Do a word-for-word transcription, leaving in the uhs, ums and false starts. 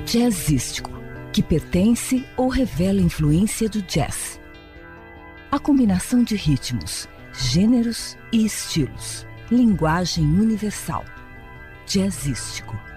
jazzístico, que pertence ou revela influência do jazz. A combinação de ritmos, gêneros e estilos. Linguagem universal. Jazzístico.